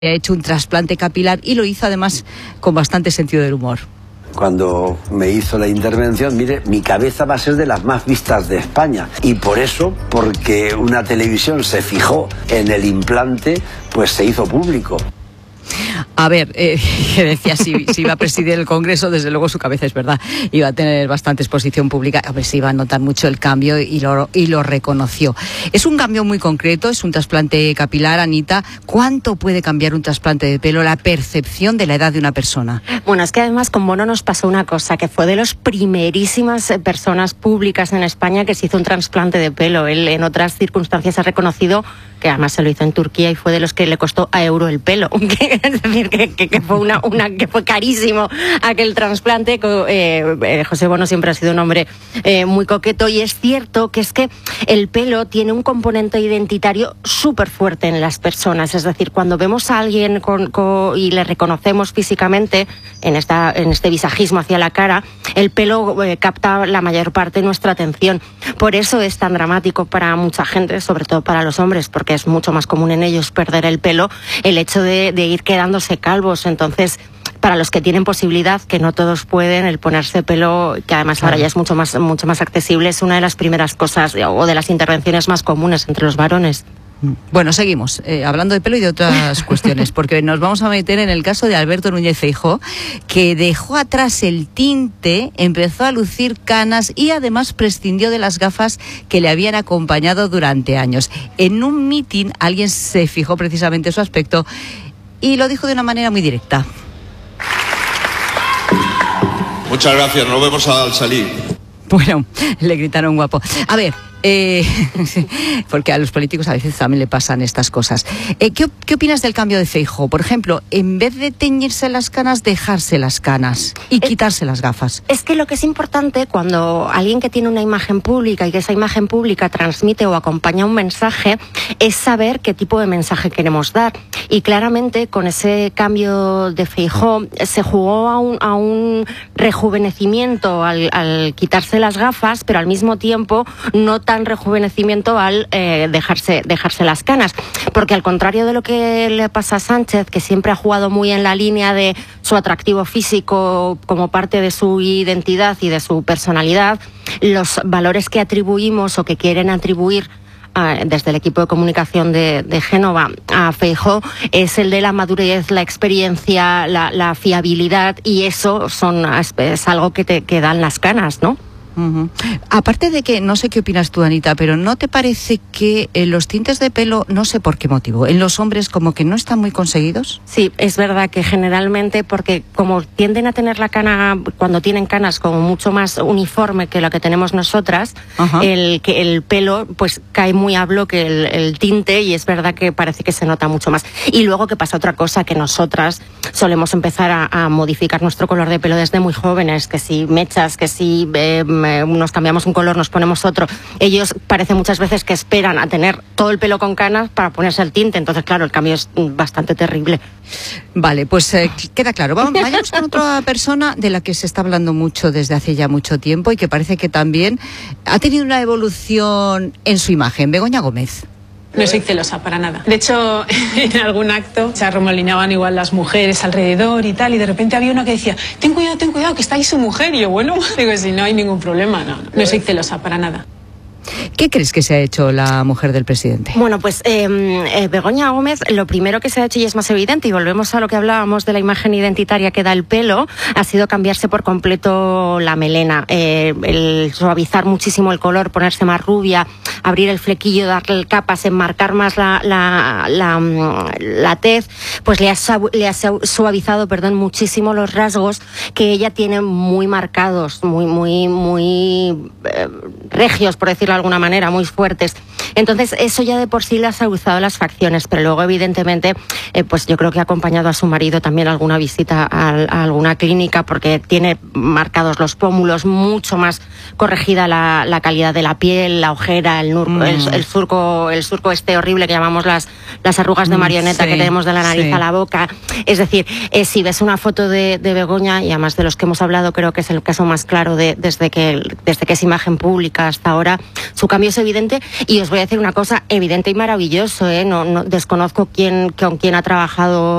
hecho un trasplante capilar y lo hizo además con bastante sentido del humor. Cuando me hizo la intervención, mire, mi cabeza va a ser de las más vistas de España. Y por eso, porque una televisión se fijó en el implante, pues se hizo público. A ver, que decía, si iba a presidir el Congreso, desde luego su cabeza, es verdad, iba a tener bastante exposición pública. A ver, se iba a notar mucho el cambio y lo reconoció. Es un cambio muy concreto, es un trasplante capilar, Anita. ¿Cuánto puede cambiar un trasplante de pelo la percepción de la edad de una persona? Bueno, es que además con Bono nos pasó una cosa, que fue de las primerísimas personas públicas en España que se hizo un trasplante de pelo. Él en otras circunstancias ha reconocido que además se lo hizo en Turquía y fue de los que le costó a euro el pelo. Es decir, que fue que fue carísimo aquel trasplante. José Bono siempre ha sido un hombre muy coqueto, y es cierto que es que el pelo tiene un componente identitario súper fuerte en las personas. Es decir, cuando vemos a alguien y le reconocemos físicamente en este visajismo hacia la cara, el pelo capta la mayor parte de nuestra atención. Por eso es tan dramático para mucha gente, sobre todo para los hombres, porque es mucho más común en ellos perder el pelo, el hecho de ir quedándose calvos. Entonces, para los que tienen posibilidad, que no todos pueden, el ponerse pelo, que además ahora ya es mucho más accesible, es una de las primeras cosas o de las intervenciones más comunes entre los varones. Bueno, seguimos hablando de pelo y de otras cuestiones, porque nos vamos a meter en el caso de Alberto Núñez Feijóo, que dejó atrás el tinte, empezó a lucir canas y además prescindió de las gafas que le habían acompañado durante años. En un mitin alguien se fijó precisamente en su aspecto y lo dijo de una manera muy directa. Muchas gracias, nos vemos al salir. Bueno, le gritaron guapo. A ver, porque a los políticos a veces también le pasan estas cosas. ¿Qué opinas del cambio de Feijóo? Por ejemplo, en vez de teñirse las canas, dejarse las canas y quitarse las gafas. Es que lo que es importante cuando alguien que tiene una imagen pública y que esa imagen pública transmite o acompaña un mensaje, es saber qué tipo de mensaje queremos dar. Y claramente con ese cambio de Feijóo se jugó a un rejuvenecimiento al quitarse las gafas, pero al mismo tiempo no tan rejuvenecimiento al dejarse las canas, porque al contrario de lo que le pasa a Sánchez, que siempre ha jugado muy en la línea de su atractivo físico como parte de su identidad y de su personalidad, los valores que atribuimos o que quieren atribuir desde el equipo de comunicación de Génova a Feijóo es el de la madurez, la experiencia, la fiabilidad, y eso es algo que dan las canas, ¿no? Uh-huh. Aparte de que, no sé qué opinas tú, Anita, pero ¿no te parece que los tintes de pelo, no sé por qué motivo, en los hombres como que no están muy conseguidos? Sí, es verdad que generalmente, porque como tienden a tener la cana, cuando tienen canas como mucho más uniforme que la que tenemos nosotras, uh-huh, el pelo pues cae muy a bloque el tinte, y es verdad que parece que se nota mucho más. Y luego que pasa otra cosa, que nosotras solemos empezar a modificar nuestro color de pelo desde muy jóvenes, que si mechas, que si nos cambiamos un color, nos ponemos otro. Ellos parece muchas veces que esperan a tener todo el pelo con canas para ponerse el tinte, entonces claro, el cambio es bastante terrible. Vale, pues queda claro. Vayamos con otra persona de la que se está hablando mucho desde hace ya mucho tiempo y que parece que también ha tenido una evolución en su imagen. Begoña Gómez. No soy celosa, para nada. De hecho, en algún acto se arremolinaban igual las mujeres alrededor y tal, y de repente había una que decía, ten cuidado, que está ahí su mujer. Y yo, bueno, digo, si no hay ningún problema, no soy celosa, para nada. ¿Qué crees que se ha hecho la mujer del presidente? Bueno, pues Begoña Gómez, lo primero que se ha hecho, y es más evidente, y volvemos a lo que hablábamos de la imagen identitaria que da el pelo, ha sido cambiarse por completo la melena, el suavizar muchísimo el color, ponerse más rubia, abrir el flequillo, darle capas, enmarcar más la tez, pues le ha suavizado, muchísimo los rasgos que ella tiene muy marcados, muy regios, por decirlo de alguna manera, muy fuertes. Entonces eso ya de por sí le ha suavizado las facciones, pero luego evidentemente pues yo creo que ha acompañado a su marido también a alguna visita a alguna clínica, porque tiene marcados los pómulos, mucho más corregida la calidad de la piel, la ojera, el surco este horrible que llamamos las arrugas de marioneta, sí, que tenemos de la nariz a la boca. Es decir, si ves una foto de Begoña, y además de los que hemos hablado, creo que es el caso más claro desde que es imagen pública hasta ahora, Su cambio es evidente y os voy a decir una cosa, evidente y maravilloso, ¿eh? No desconozco con quién ha trabajado